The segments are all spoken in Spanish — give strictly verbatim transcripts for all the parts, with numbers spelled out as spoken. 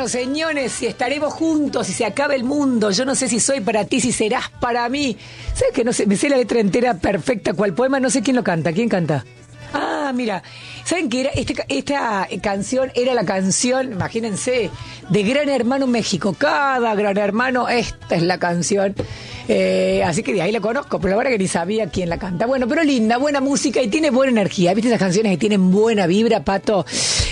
veintiuno, señores, y estaremos juntos, y se acaba el mundo. Yo no sé si soy para ti, si serás para mí. ¿Sabes que no sé? Me sé la letra entera perfecta, cual poema, no sé quién lo canta. ¿Quién canta? Ah, mira, ¿saben qué era? Este, esta canción era la canción, imagínense, de Gran Hermano México. Cada Gran Hermano, esta es la canción. Eh, así que de ahí la conozco, pero la verdad que ni sabía quién la canta. Bueno, pero linda, buena música y tiene buena energía. ¿Viste esas canciones que tienen buena vibra, Pato?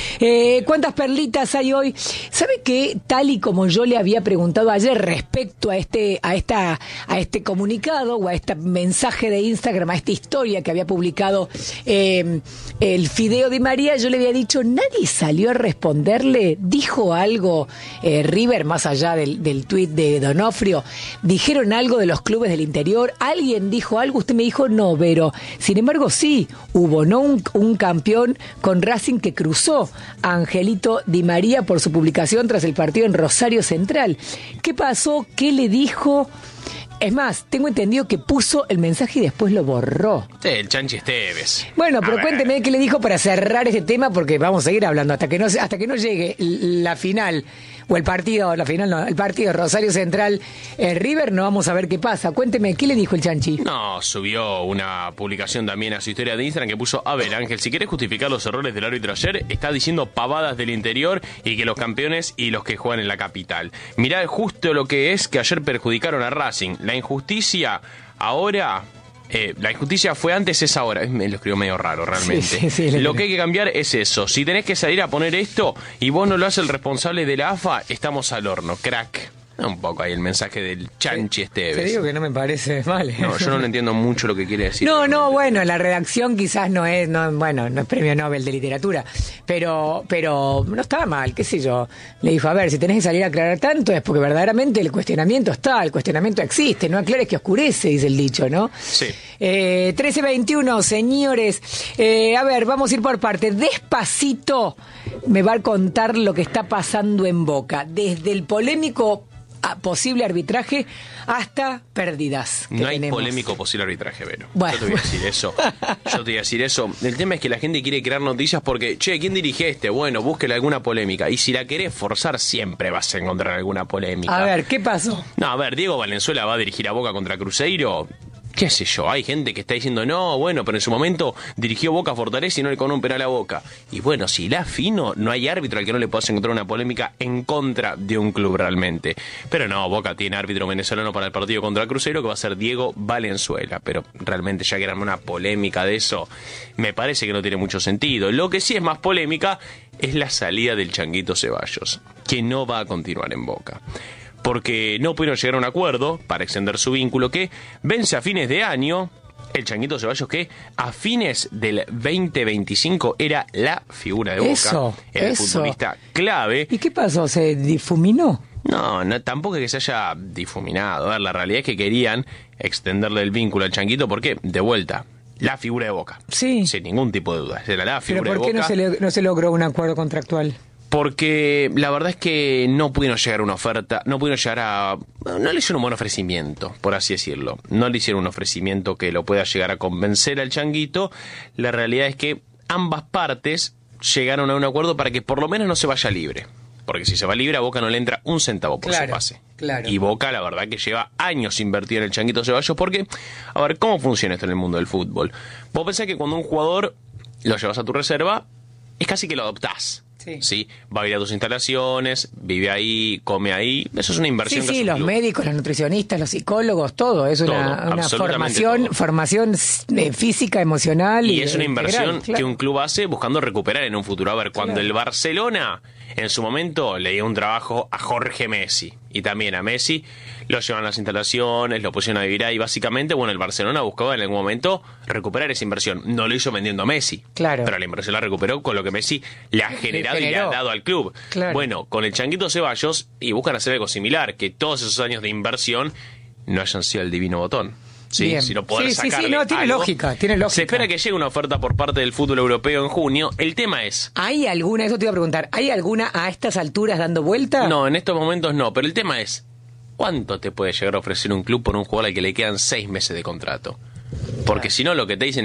Eh, ¿Cuántas perlitas hay hoy? ¿Sabe que tal y como yo le había preguntado ayer respecto a este, a esta, a este comunicado o a este mensaje de Instagram, a esta historia que había publicado eh, el Fideo Di María, yo le había dicho, nadie salió a responderle, dijo algo eh, River más allá del, del tuit de Donofrio, dijeron algo de los clubes del interior, alguien dijo algo, usted me dijo no, pero sin embargo sí, hubo no un, un campeón con Racing que cruzó a Angelito Di María por su publicación tras el partido en Rosario Central. ¿Qué pasó? ¿Qué le dijo? Es más, tengo entendido que puso el mensaje y después lo borró. Sí, el Chanchi Esteves. Bueno, pero cuénteme qué le dijo para cerrar este tema, porque vamos a seguir hablando hasta que no hasta que no llegue la final, o el partido, la final no, el partido Rosario Central eh, River, no vamos a ver qué pasa. Cuénteme, ¿qué le dijo el Chanchi? No, subió una publicación también a su historia de Instagram que puso, a ver, Ángel, si querés justificar los errores del árbitro ayer, está diciendo pavadas del interior y que los campeones y los que juegan en la capital. Mirá justo lo que es que ayer perjudicaron a Racing. La injusticia ahora... Eh, la injusticia fue antes, es ahora. Me lo escribió medio raro, realmente. Sí, sí, sí, lo que hay que cambiar es eso. Si tenés que salir a poner esto y vos no lo haces el responsable de la A F A, estamos al horno, crack. Un poco ahí el mensaje del Chanchi Esteves. Te digo que no me parece mal. ¿eh? No, yo no le entiendo mucho lo que quiere decir. No, realmente. No, bueno, la redacción quizás no es, no, bueno, no es premio Nobel de literatura, pero, pero no estaba mal, qué sé yo. Le dijo, a ver, si tenés que salir a aclarar tanto es porque verdaderamente el cuestionamiento está, el cuestionamiento existe, no aclares que oscurece, dice el dicho, ¿no? Sí. Eh, trece veintiuno, señores, eh, a ver, vamos a ir por parte. Despacito me va a contar lo que está pasando en Boca, desde el polémico a posible arbitraje hasta pérdidas. No hay tenemos. Polémico posible arbitraje, Vero. Bueno. Yo te voy a decir eso. Yo te voy a decir eso. El tema es que la gente quiere crear noticias porque, che, ¿quién dirige este? Bueno, búsquele alguna polémica. Y si la querés forzar, siempre vas a encontrar alguna polémica. A ver, ¿qué pasó? No, a ver, Diego Valenzuela va a dirigir a Boca contra Cruzeiro. ¿Qué sé yo? Hay gente que está diciendo, no, bueno, pero en su momento dirigió Boca a Fortaleza y no le cobró un penal a Boca. Y bueno, si la fino, no hay árbitro al que no le puedas encontrar una polémica en contra de un club realmente. Pero no, Boca tiene árbitro venezolano para el partido contra el Cruzeiro, que va a ser Diego Valenzuela. Pero realmente ya que era una polémica de eso, me parece que no tiene mucho sentido. Lo que sí es más polémica es la salida del Changuito Ceballos, que no va a continuar en Boca. Porque no pudieron llegar a un acuerdo para extender su vínculo que vence a fines de año. El Changuito Ceballos, que a fines del veinte veinticinco era la figura de Boca. Eso, era el eso. futbolista clave. ¿Y qué pasó? ¿Se difuminó? No, no, tampoco es que se haya difuminado. A ver, la realidad es que querían extenderle el vínculo al Changuito porque, de vuelta, la figura de Boca. Sí. Sin ningún tipo de duda. Era la figura de ¿Pero Boca. por qué no se, le, no se logró un acuerdo contractual? Porque la verdad es que no pudieron llegar a una oferta, no pudieron llegar a... No le hicieron un buen ofrecimiento, por así decirlo. No le hicieron un ofrecimiento que lo pueda llegar a convencer al Changuito. La realidad es que ambas partes llegaron a un acuerdo para que por lo menos no se vaya libre. Porque si se va libre, a Boca no le entra un centavo por claro, su pase. Claro. Y Boca, la verdad, que lleva años invertido en el Changuito Ceballos. Porque, a ver, ¿cómo funciona esto en el mundo del fútbol? Vos pensás que cuando un jugador lo llevas a tu reserva, es casi que lo adoptás. Sí. sí, va a ir a tus instalaciones, vive ahí, come ahí. Eso es una inversión. Sí, que sí, los club. médicos, los nutricionistas, los psicólogos, todo. Es todo, una, una formación, todo. formación eh, física, emocional. Y, y es una inversión integral, claro. que un club hace buscando recuperar en un futuro. A ver, cuando claro. el Barcelona en su momento le dio un trabajo a Jorge Messi y también a Messi, lo llevan a las instalaciones, lo pusieron a vivir ahí. Básicamente, bueno, el Barcelona buscaba en algún momento recuperar esa inversión. No lo hizo vendiendo a Messi, claro. pero la inversión la recuperó con lo que Messi le ha generado y le ha dado al club. Claro. Bueno, con el Changuito Ceballos, y buscan hacer algo similar, que todos esos años de inversión no hayan sido el divino botón. ¿Sí? Bien. Si no poder sí, sacarle sí, sí, no, tiene algo. lógica, tiene lógica. Se espera que llegue una oferta por parte del fútbol europeo en junio. El tema es... ¿Hay alguna, eso te iba a preguntar, ¿hay alguna a estas alturas dando vuelta? No, en estos momentos no, pero el tema es, ¿cuánto te puede llegar a ofrecer un club por un jugador al que le quedan seis meses de contrato? Porque claro. si no, lo que te dicen es,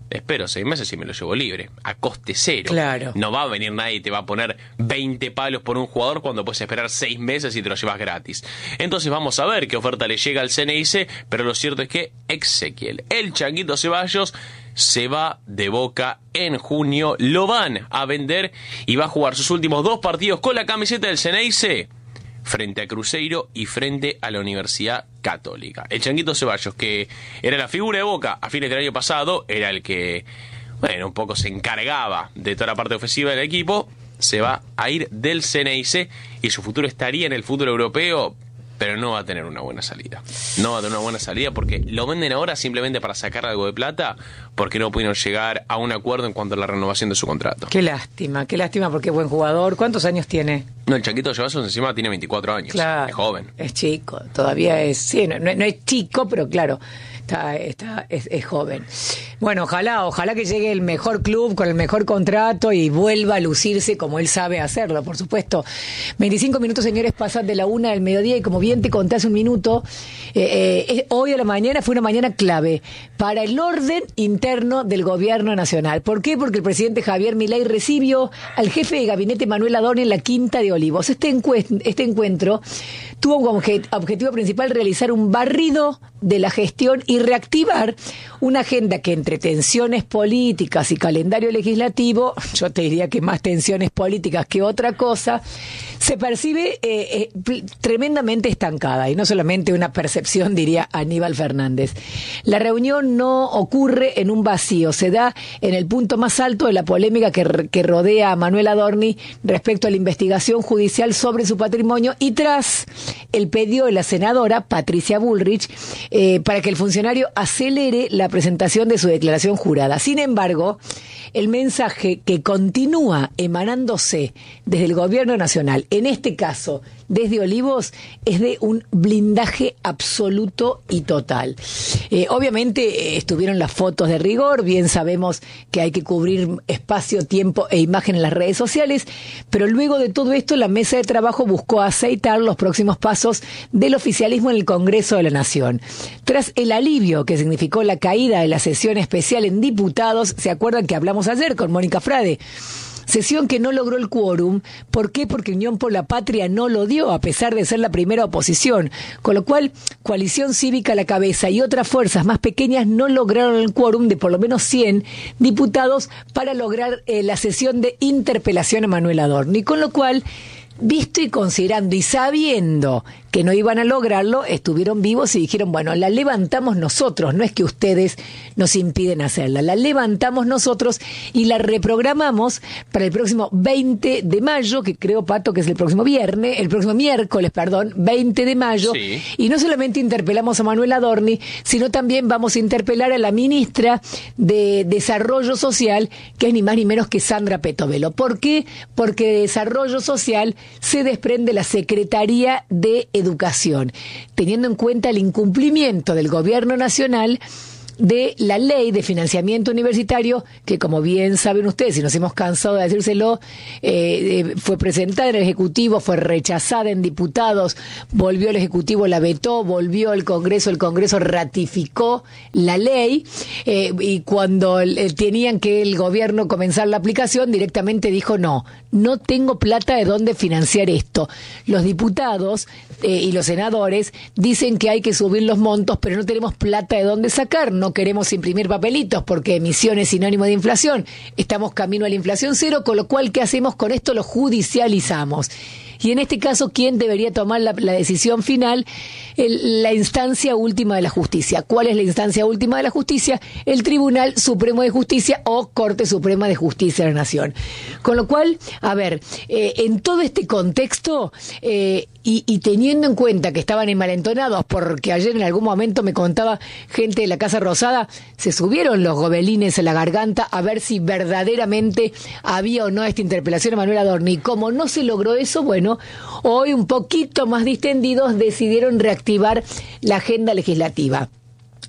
espero seis meses y me lo llevo libre, a coste cero. Claro. No va a venir nadie y te va a poner veinte palos por un jugador cuando puedes esperar seis meses y te lo llevas gratis. Entonces vamos a ver qué oferta le llega al C N I C, pero lo cierto es que Ezequiel, el Changuito Ceballos, se va de Boca en junio, lo van a vender y va a jugar sus últimos dos partidos con la camiseta del C N I C frente a Cruzeiro y frente a la Universidad Católica. El Changuito Ceballos, que era la figura de Boca a fines del año pasado, era el que, bueno, un poco se encargaba de toda la parte ofensiva del equipo, se va a ir del C N I C y su futuro estaría en el fútbol europeo, pero no va a tener una buena salida. No va a tener una buena salida porque lo venden ahora simplemente para sacar algo de plata, porque no pudieron llegar a un acuerdo en cuanto a la renovación de su contrato. Qué lástima, qué lástima porque es buen jugador. ¿Cuántos años tiene? No, el Changuito Ceballos encima tiene veinticuatro años. Claro, es joven. Es chico, todavía es... Sí, no, no, no es chico, pero claro, está, está, es, es joven. Bueno, ojalá, ojalá que llegue el mejor club con el mejor contrato y vuelva a lucirse como él sabe hacerlo, por supuesto. veinticinco minutos, señores, pasan de la una del mediodía y como bien te conté hace un minuto, eh, eh, hoy a la mañana fue una mañana clave para el orden interno del gobierno nacional. ¿Por qué? Porque el presidente Javier Milei recibió al jefe de gabinete Manuel Adorni en la Quinta de Olivos. Este, encuent- este encuentro tuvo como obje- objetivo principal realizar un barrido de la gestión y reactivar una agenda que entre tensiones políticas y calendario legislativo, yo te diría que más tensiones políticas que otra cosa, se percibe eh, eh, tremendamente estancada, y no solamente una percepción, diría Aníbal Fernández. La reunión no ocurre en un vacío, se da en el punto más alto de la polémica que, que rodea a Manuel Adorni respecto a la investigación judicial sobre su patrimonio y tras el pedido de la senadora Patricia Bullrich eh, para que el funcionario acelere la presentación de su declaración jurada. Sin embargo, el mensaje que continúa emanándose desde el gobierno nacional, en este caso desde Olivos, es de un blindaje absoluto y total. Eh, obviamente eh, estuvieron las fotos de rigor, bien sabemos que hay que cubrir espacio, tiempo e imagen en las redes sociales, pero luego de todo esto la mesa de trabajo buscó aceitar los próximos pasos del oficialismo en el Congreso de la Nación. Tras el alivio que significó la caída de la sesión especial en diputados, ¿se acuerdan que hablamos ayer con Mónica Frade? Sesión que no logró el quórum. ¿Por qué? Porque Unión por la Patria no lo dio, a pesar de ser la primera oposición. Con lo cual, Coalición Cívica a la cabeza y otras fuerzas más pequeñas no lograron el quórum de por lo menos cien diputados para lograr eh, la sesión de interpelación a Manuel Adorni. Con lo cual, visto y considerando y sabiendo que no iban a lograrlo, estuvieron vivos y dijeron, bueno, la levantamos nosotros, no es que ustedes nos impiden hacerla, la levantamos nosotros y la reprogramamos para el próximo veinte de mayo, que creo, Pato, que es el próximo viernes, el próximo miércoles, perdón, veinte de mayo, sí. Y no solamente interpelamos a Manuel Adorni, sino también vamos a interpelar a la ministra de Desarrollo Social, que es ni más ni menos que Sandra Petovelo. ¿Por qué? Porque de Desarrollo Social se desprende la Secretaría de Educación, teniendo en cuenta el incumplimiento del gobierno nacional de la ley de financiamiento universitario, que como bien saben ustedes, y nos hemos cansado de decírselo, eh, eh, fue presentada en el Ejecutivo, fue rechazada en diputados, volvió el Ejecutivo, la vetó, volvió al Congreso, el Congreso ratificó la ley, eh, y cuando eh, tenían que el gobierno comenzar la aplicación, directamente dijo no, no tengo plata de dónde financiar esto. Los diputados eh, y los senadores dicen que hay que subir los montos, pero no tenemos plata de dónde sacar, no queremos imprimir papelitos porque emisión es sinónimo de inflación, estamos camino a la inflación cero, con lo cual, ¿qué hacemos con esto? Lo judicializamos. Y en este caso, ¿quién debería tomar la, la decisión final? El, la instancia última de la justicia. ¿Cuál es la instancia última de la justicia? El Tribunal Supremo de Justicia o Corte Suprema de Justicia de la Nación. Con lo cual, a ver, eh, en todo este contexto, eh, y, y teniendo en cuenta que estaban envalentonados, porque ayer en algún momento me contaba gente de la Casa Rosada, se subieron los gobelines a la garganta a ver si verdaderamente había o no esta interpelación a Manuel Adorni. Como no se logró eso, bueno, hoy un poquito más distendidos decidieron reactivar la agenda legislativa.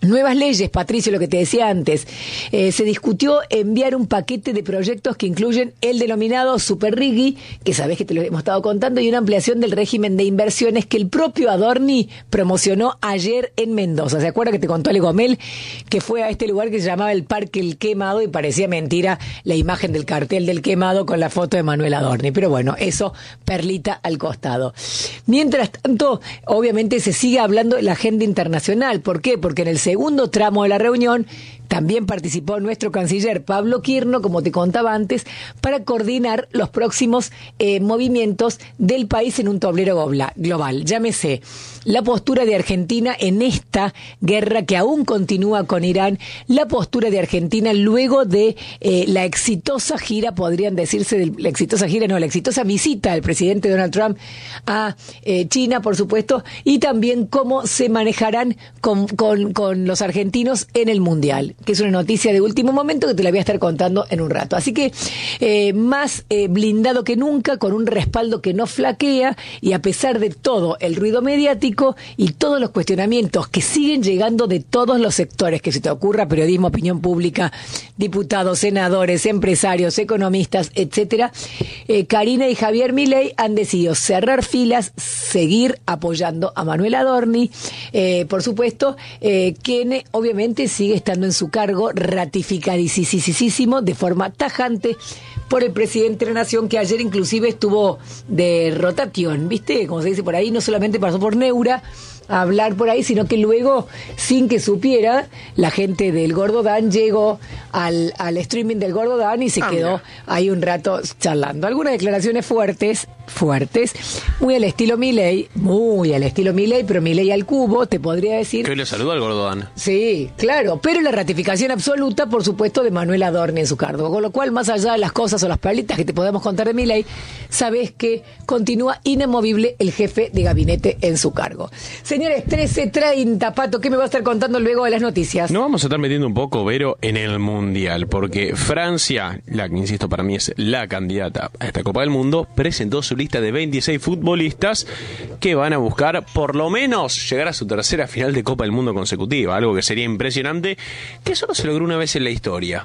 Nuevas leyes, Patricio, lo que te decía antes. Eh, se discutió enviar un paquete de proyectos que incluyen el denominado Super Riggi, que sabés que te lo hemos estado contando, y una ampliación del régimen de inversiones que el propio Adorni promocionó ayer en Mendoza. ¿Se acuerda que te contó Ale Gomel que fue a este lugar que se llamaba el Parque El Quemado y parecía mentira la imagen del cartel del quemado con la foto de Manuel Adorni? Pero bueno, eso perlita al costado. Mientras tanto, obviamente se sigue hablando de la agenda internacional. ¿Por qué? Porque en el segundo tramo de la reunión también participó nuestro canciller Pablo Quirno, como te contaba antes, para coordinar los próximos eh, movimientos del país en un tablero global. Llámese la postura de Argentina en esta guerra que aún continúa con Irán, la postura de Argentina luego de eh, la exitosa gira, podrían decirse, de, la exitosa gira, no, la exitosa visita del presidente Donald Trump a eh, China, por supuesto, y también cómo se manejarán con, con, con los argentinos en el Mundial, que es una noticia de último momento que te la voy a estar contando en un rato. Así que eh, más eh, blindado que nunca, con un respaldo que no flaquea, y a pesar de todo el ruido mediático y todos los cuestionamientos que siguen llegando de todos los sectores que se te ocurra, periodismo, opinión pública, diputados, senadores, empresarios, economistas, etcétera, eh, Karina y Javier Milei han decidido cerrar filas, seguir apoyando a Manuel Adorni, eh, por supuesto, eh, quien obviamente sigue estando en su cargo, ratificadísimo de forma tajante por el presidente de la Nación, que ayer inclusive estuvo de rotación, ¿viste? Como se dice por ahí, no solamente pasó por Neura a hablar por ahí, sino que luego, sin que supiera, la gente del Gordo Dan llegó al, al streaming del Gordo Dan y se ah, quedó mira. ahí un rato charlando. Algunas declaraciones fuertes, fuertes, muy al estilo Milei, muy al estilo Milei, pero Milei al cubo, te podría decir. Que le saludó al Gordo Dan. Sí, claro, pero la ratificación absoluta, por supuesto, de Manuel Adorni en su cargo. Con lo cual, más allá de las cosas o las perlitas que te podemos contar de Milei, sabés que continúa inamovible el jefe de gabinete en su cargo. Señores, trece treinta, Pato, ¿qué me va a estar contando luego de las noticias? Nos vamos a estar metiendo un poco, Vero, en el Mundial, porque Francia, la que insisto para mí es la candidata a esta Copa del Mundo, presentó su lista de veintiséis futbolistas que van a buscar por lo menos llegar a su tercera final de Copa del Mundo consecutiva, algo que sería impresionante, que solo se logró una vez en la historia.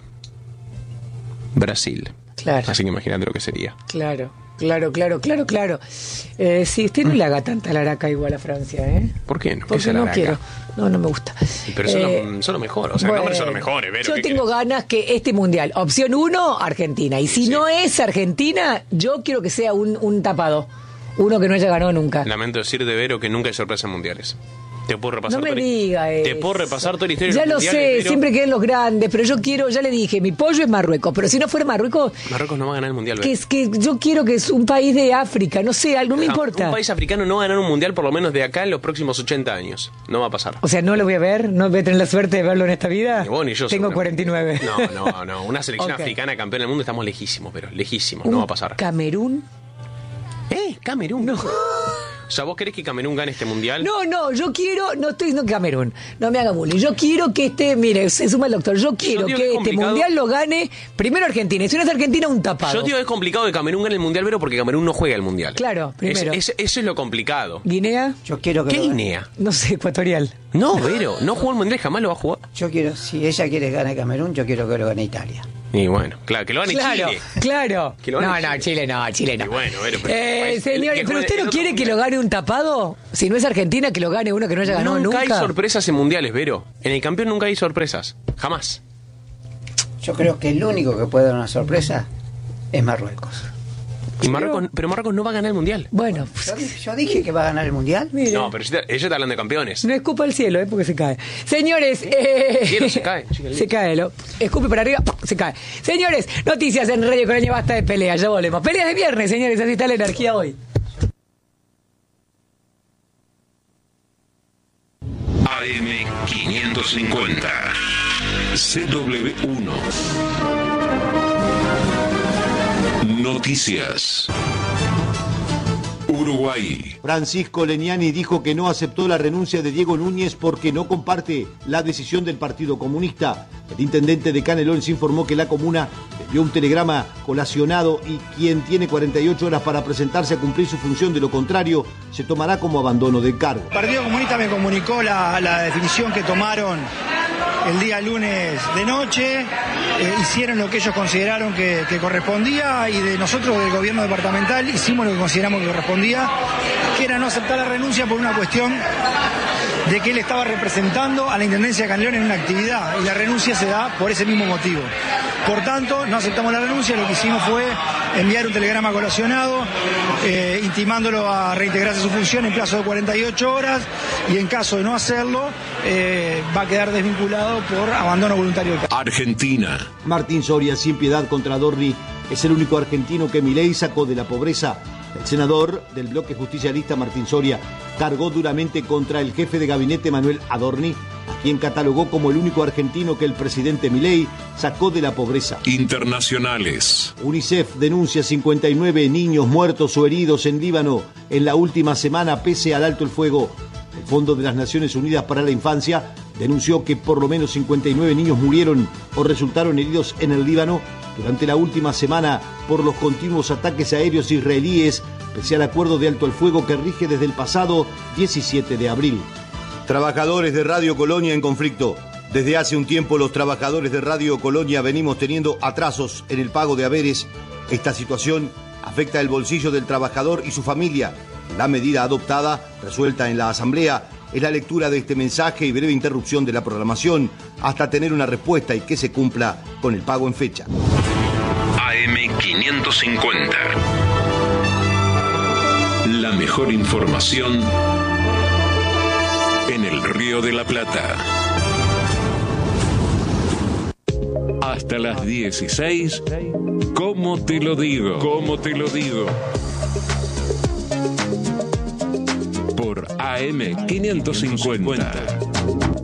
Brasil. Claro. Así que imagínate lo que sería. Claro. Claro, claro, claro, claro. Eh, sí, usted no le haga tanta laraca igual a Francia, ¿eh? ¿Por qué no? Porque ¿Qué no quiero. No, no me gusta. Pero son, eh, los, son los mejores, o sea, bueno, los nombres son los mejores. Pero, yo tengo querés? ganas que este mundial, opción uno, Argentina. Y si sí. no es Argentina, yo quiero que sea un, un tapado. Uno que no haya ganado nunca. Lamento decirte, Vero, que nunca hay sorpresas en mundiales. Te puedo repasar no me toda diga Te eso. puedo repasar toda la historia ya de los lo sé, pero... siempre quedan los grandes, pero yo quiero, ya le dije, mi pollo es Marruecos, pero si no fuera Marruecos... Marruecos no va a ganar el mundial, que es que yo quiero que es un país de África, no sé, no me no, importa. Un país africano no va a ganar un mundial por lo menos de acá en los próximos ochenta años. No va a pasar. O sea, no lo voy a ver, no voy a tener la suerte de verlo en esta vida. Ni vos ni yo. Tengo cuarenta y nueve. No, no, no. Una selección okay. africana campeona del mundo estamos lejísimos, pero lejísimos. No va a pasar. ¿Camerún? ¿Eh? ¿Camerún? No. O sea, ¿vos querés que Camerún gane este mundial? No, no, yo quiero, no estoy diciendo Camerún, no me haga bullying. Yo quiero que este, mire, se suma el doctor, yo quiero yo que, que este mundial lo gane primero Argentina. Y si no es Argentina, un tapado. Yo digo que es complicado que Camerún gane el mundial, pero porque Camerún no juega el mundial. Claro, primero. Es, es, eso es lo complicado. ¿Guinea? Yo quiero que ¿Qué lo Guinea? No sé, Ecuatorial. No, Vero, no jugó el mundial, jamás lo va a jugar. Yo quiero, si ella quiere ganar Camerún, yo quiero que lo gane Italia. Y bueno, claro, que lo gane claro, Chile. Claro, que lo No, Chile. no, Chile no, Chile no. Y bueno, Vero, pero, eh, señores, pero usted no quiere que mundial. lo gane un tapado. Si no es Argentina, que lo gane uno que no haya ganado nunca. Nunca hay sorpresas en mundiales, Vero. En el campeón nunca hay sorpresas. Jamás. Yo creo que el único que puede dar una sorpresa es Marruecos. Y Marruecos, pero Marruecos no va a ganar el mundial. Bueno, yo, dije, yo dije que va a ganar el mundial. Mire. No, pero ellos te hablan de campeones. No escupa el cielo, ¿eh? Porque se cae. Señores, eh... cielo se cae. Se cae, lo escupe para arriba, se cae. Señores, noticias en Radio Colonia, basta de pelea, ya volvemos. Peleas de viernes, señores, así está la energía hoy. A M quinientos cincuenta C W uno Noticias. Uruguay. Francisco Leniani dijo que no aceptó la renuncia de Diego Núñez porque no comparte la decisión del Partido Comunista. El intendente de Canelones informó que la comuna envió un telegrama colacionado y quien tiene cuarenta y ocho horas para presentarse a cumplir su función, de lo contrario se tomará como abandono del cargo. El Partido Comunista me comunicó la, la definición que tomaron el día lunes de noche, eh, hicieron lo que ellos consideraron que, que correspondía, y de nosotros del gobierno departamental hicimos lo que consideramos que correspondía, que era no aceptar la renuncia por una cuestión de que él estaba representando a la Intendencia de Canelones en una actividad, y la renuncia se da por ese mismo motivo. Por tanto, no aceptamos la renuncia, lo que hicimos fue enviar un telegrama colacionado, eh, intimándolo a reintegrarse a su función en plazo de cuarenta y ocho horas, y en caso de no hacerlo, eh, va a quedar desvinculado por abandono voluntario del cargo. Argentina. Martín Soria, sin piedad contra Adorni, es el único argentino que Milei sacó de la pobreza. El senador del bloque justicialista Martín Soria cargó duramente contra el jefe de gabinete Manuel Adorni, a quien catalogó como el único argentino que el presidente Milei sacó de la pobreza. Internacionales. UNICEF denuncia cincuenta y nueve niños muertos o heridos en Líbano en la última semana pese al alto el fuego. El Fondo de las Naciones Unidas para la Infancia denunció que por lo menos cincuenta y nueve niños murieron o resultaron heridos en el Líbano durante la última semana por los continuos ataques aéreos israelíes, pese al acuerdo de alto el fuego que rige desde el pasado diecisiete de abril. Trabajadores de Radio Colonia en conflicto. Desde hace un tiempo los trabajadores de Radio Colonia venimos teniendo atrasos en el pago de haberes. Esta situación afecta el bolsillo del trabajador y su familia. La medida adoptada, resuelta en la Asamblea, es la lectura de este mensaje y breve interrupción de la programación hasta tener una respuesta y que se cumpla con el pago en fecha. A M quinientos cincuenta. La mejor información en el Río de la Plata. Hasta las dieciséis, ¿cómo te lo digo? ¿Cómo te lo digo? Por A M quinientos cincuenta.